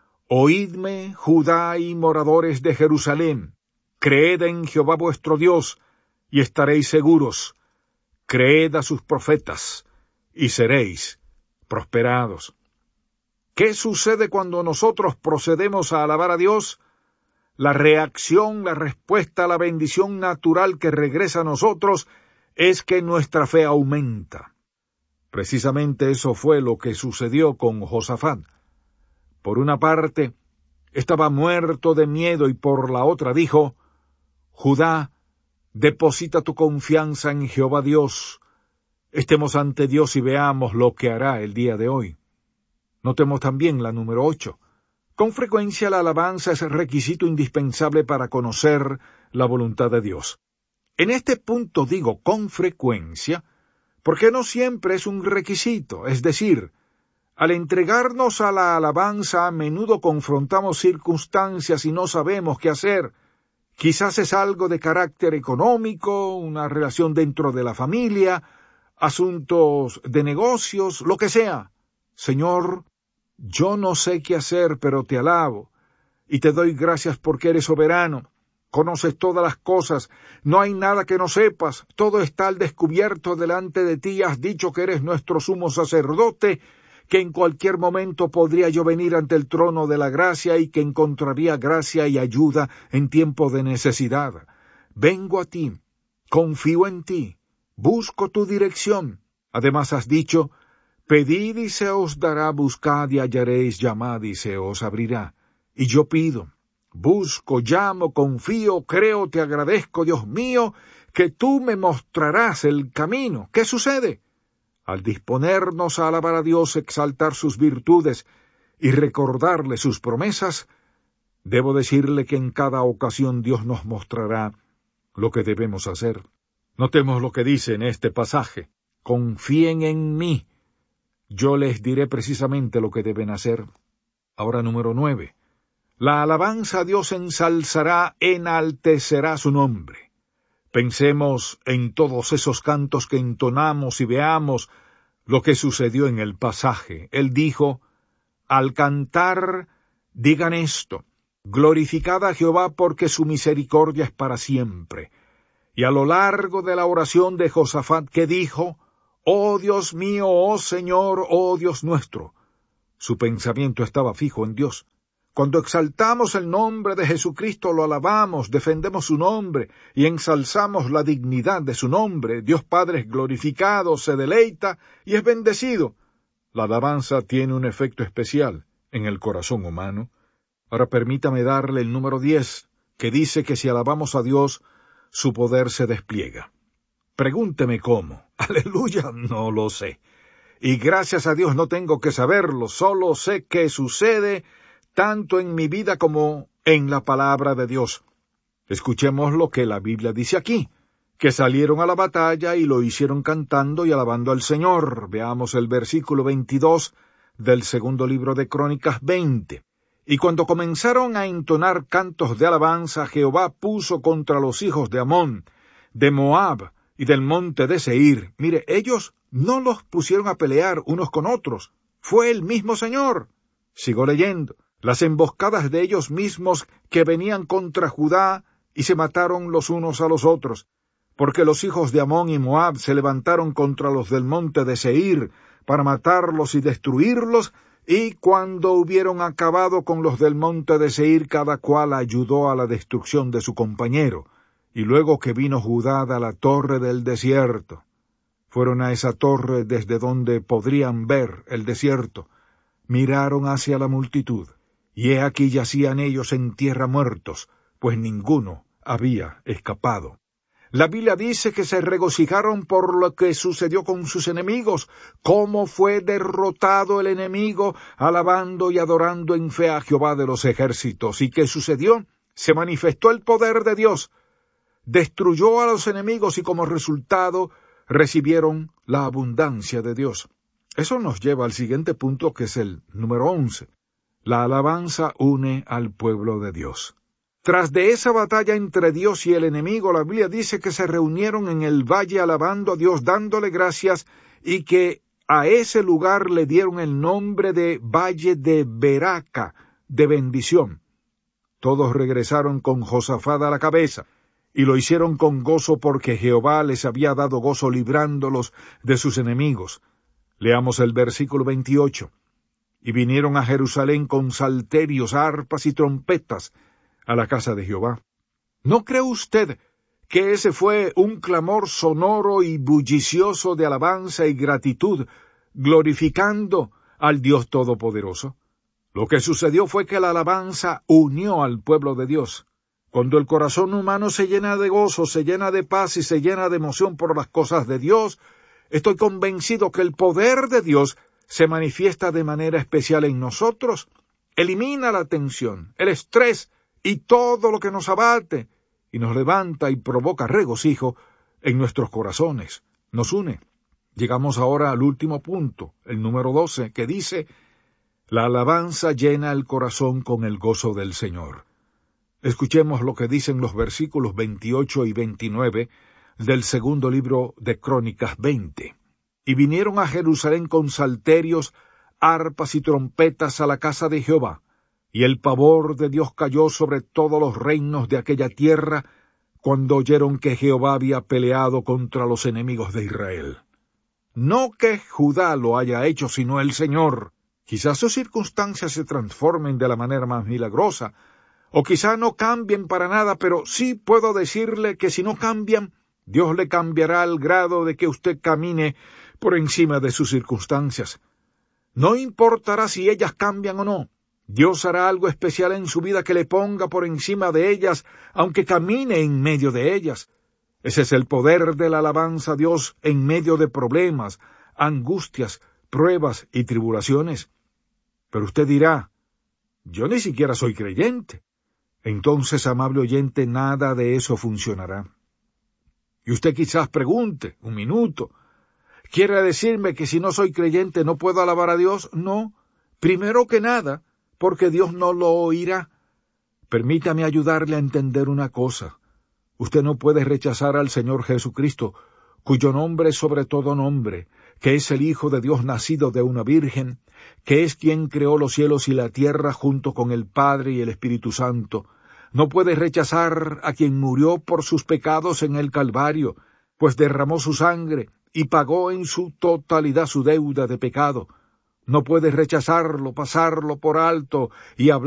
«Oídme, Judá y moradores de Jerusalén, creed en Jehová vuestro Dios, y estaréis seguros. Creed a sus profetas, y seréis prosperados». ¿Qué sucede cuando nosotros procedemos a alabar a Dios? La reacción, la respuesta a la bendición natural que regresa a nosotros es que nuestra fe aumenta. Precisamente eso fue lo que sucedió con Josafat. Por una parte, estaba muerto de miedo y por la otra dijo, «Judá, deposita tu confianza en Jehová Dios. Estemos ante Dios y veamos lo que hará el día de hoy». Notemos también la número ocho. Con frecuencia la alabanza es requisito indispensable para conocer la voluntad de Dios. En este punto digo con frecuencia, porque no siempre es un requisito, es decir, al entregarnos a la alabanza a menudo confrontamos circunstancias y no sabemos qué hacer. Quizás es algo de carácter económico, una relación dentro de la familia, asuntos de negocios, lo que sea. Señor, yo no sé qué hacer, pero te alabo, y te doy gracias porque eres soberano. Conoces todas las cosas, no hay nada que no sepas, todo está al descubierto delante de ti, has dicho que eres nuestro sumo sacerdote, que en cualquier momento podría yo venir ante el trono de la gracia y que encontraría gracia y ayuda en tiempo de necesidad. Vengo a ti, confío en ti, busco tu dirección. Además has dicho, pedid y se os dará, buscad y hallaréis, llamad y se os abrirá. Y yo pido, busco, llamo, confío, creo, te agradezco, Dios mío, que tú me mostrarás el camino. ¿Qué sucede? Al disponernos a alabar a Dios, exaltar sus virtudes y recordarle sus promesas, debo decirle que en cada ocasión Dios nos mostrará lo que debemos hacer. Notemos lo que dice en este pasaje. Confíen en mí. Yo les diré precisamente lo que deben hacer. Ahora número nueve. La alabanza a Dios ensalzará, enaltecerá su nombre. Pensemos en todos esos cantos que entonamos y veamos lo que sucedió en el pasaje. Él dijo, al cantar, digan esto: glorificad a Jehová porque su misericordia es para siempre. Y a lo largo de la oración de Josafat, que dijo: Oh Dios mío, oh Señor, oh Dios nuestro, su pensamiento estaba fijo en Dios. Cuando exaltamos el nombre de Jesucristo, lo alabamos, defendemos su nombre y ensalzamos la dignidad de su nombre. Dios Padre es glorificado, se deleita y es bendecido. La alabanza tiene un efecto especial en el corazón humano. Ahora permítame darle el número diez, que dice que si alabamos a Dios, su poder se despliega. Pregúnteme cómo. Aleluya, no lo sé. Y gracias a Dios no tengo que saberlo, solo sé que sucede tanto en mi vida como en la palabra de Dios. Escuchemos lo que la Biblia dice aquí, que salieron a la batalla y lo hicieron cantando y alabando al Señor. Veamos el versículo veintidós del segundo libro de Crónicas veinte. Y cuando comenzaron a entonar cantos de alabanza, Jehová puso contra los hijos de Amón, de Moab y del monte de Seir. Mire, ellos no los pusieron a pelear unos con otros, fue el mismo Señor. Sigo leyendo. Las emboscadas de ellos mismos que venían contra Judá y se mataron los unos a los otros, porque los hijos de Amón y Moab se levantaron contra los del monte de Seir para matarlos y destruirlos, y cuando hubieron acabado con los del monte de Seir, cada cual ayudó a la destrucción de su compañero, y luego que vino Judá a la torre del desierto, fueron a esa torre desde donde podrían ver el desierto, miraron hacia la multitud, y he aquí yacían ellos en tierra muertos, pues ninguno había escapado. La Biblia dice que se regocijaron por lo que sucedió con sus enemigos, cómo fue derrotado el enemigo, alabando y adorando en fe a Jehová de los ejércitos. ¿Y qué sucedió? Se manifestó el poder de Dios, destruyó a los enemigos y como resultado recibieron la abundancia de Dios. Eso nos lleva al siguiente punto, que es el número once. La alabanza une al pueblo de Dios. Tras de esa batalla entre Dios y el enemigo, la Biblia dice que se reunieron en el valle alabando a Dios, dándole gracias, y que a ese lugar le dieron el nombre de Valle de Beraca, de bendición. Todos regresaron con Josafat a la cabeza, y lo hicieron con gozo porque Jehová les había dado gozo librándolos de sus enemigos. Leamos el versículo veintiocho. Y vinieron a Jerusalén con salterios, arpas y trompetas a la casa de Jehová. ¿No cree usted que ese fue un clamor sonoro y bullicioso de alabanza y gratitud, glorificando al Dios Todopoderoso? Lo que sucedió fue que la alabanza unió al pueblo de Dios. Cuando el corazón humano se llena de gozo, se llena de paz y se llena de emoción por las cosas de Dios, estoy convencido que el poder de Dios se manifiesta de manera especial en nosotros, elimina la tensión, el estrés y todo lo que nos abate, y nos levanta y provoca regocijo en nuestros corazones, nos une. Llegamos ahora al último punto, el número doce, que dice: la alabanza llena el corazón con el gozo del Señor. Escuchemos lo que dicen los versículos veintiocho y veintinueve del segundo libro de Crónicas veinte. Y vinieron a Jerusalén con salterios, arpas y trompetas a la casa de Jehová, y el pavor de Dios cayó sobre todos los reinos de aquella tierra, cuando oyeron que Jehová había peleado contra los enemigos de Israel. No que Judá lo haya hecho, sino el Señor. Quizás sus circunstancias se transformen de la manera más milagrosa, o quizá no cambien para nada, pero sí puedo decirle que si no cambian, Dios le cambiará al grado de que usted camine por encima de sus circunstancias. No importará si ellas cambian o no, Dios hará algo especial en su vida que le ponga por encima de ellas, aunque camine en medio de ellas. Ese es el poder de la alabanza a Dios en medio de problemas, angustias, pruebas y tribulaciones. Pero usted dirá: yo ni siquiera soy creyente. Entonces, amable oyente, nada de eso funcionará. Y usted quizás pregunte, un minuto, ¿quiere decirme que si no soy creyente no puedo alabar a Dios? No, primero que nada, porque Dios no lo oirá. Permítame ayudarle a entender una cosa. Usted no puede rechazar al Señor Jesucristo, cuyo nombre es sobre todo nombre, que es el Hijo de Dios nacido de una virgen, que es quien creó los cielos y la tierra junto con el Padre y el Espíritu Santo, no puedes rechazar a quien murió por sus pecados en el Calvario, pues derramó su sangre y pagó en su totalidad su deuda de pecado. No puedes rechazarlo, pasarlo por alto y hablar